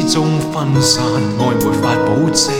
終分散，愛沒法保證。